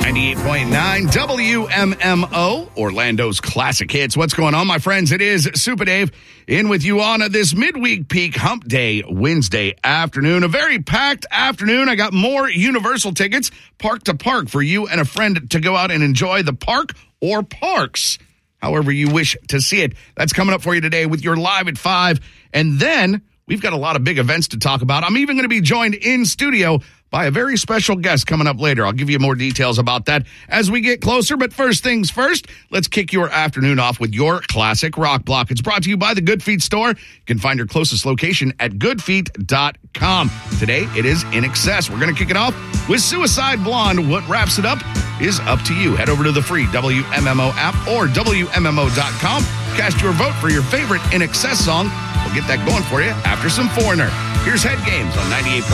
98.9 WMMO, Orlando's classic hits. What's going on, my friends? It is Super Dave in with you on this midweek peak hump day Wednesday afternoon. A very packed afternoon. I got more Universal tickets, park to park, for you and a friend to go out and enjoy the park or parks, however you wish to see it. That's coming up for you today with your Live at 5. And then we've got a lot of big events to talk about. I'm even going to be joined in studio by a very special guest coming up later. I'll give you more details about that as we get closer. But first things first, let's kick your afternoon off with your classic rock block. It's brought to you by the Good Feet store. You can find your closest location at goodfeet.com. Today, it is In Excess. We're going to kick it off with Suicide Blonde. What wraps it up is up to you. Head over to the free WMMO app or WMMO.com. Cast your vote for your favorite In Excess song. We'll get that going for you after some Foreigner. Here's Head Games on 98.